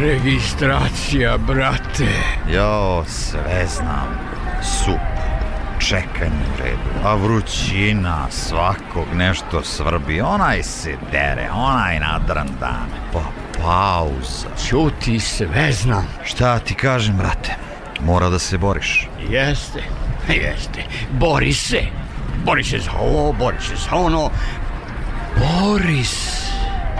Registracija, brate. Jo, sve znam. Čekanje u redu, a vrućina, svakog nešto svrbi, onaj se dere, onaj nadran dan, pa pauza. Ćuti, sve znam. Šta ti kažem, brate, mora da se boriš. Jeste, bori se za ovo, bori se za ono. Bori se.